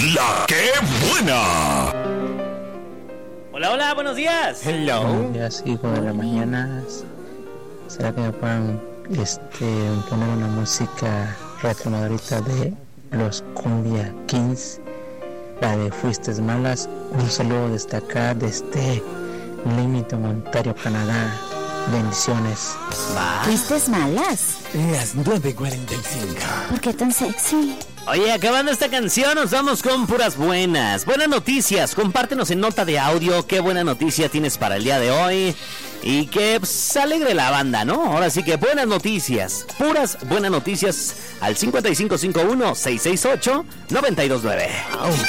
La que buena. Hola, hola, buenos días. Hello. Buenos días, hijo de la mañana. ¿Será que me puedan poner una música retromadrita de los Cumbia Kings? La de Fuistes Malas. Un saludo desde acá, desde Leamington, Ontario, Canadá. Bendiciones. ¿Fuistes Malas? Las 9:45. ¿Por qué tan sexy? Oye, acabando esta canción, nos vamos con puras buenas. Buenas noticias, compártenos en nota de audio qué buena noticia tienes para el día de hoy. Y que se alegre la banda, ¿no? Ahora sí que buenas noticias, puras buenas noticias al 5551-668-929.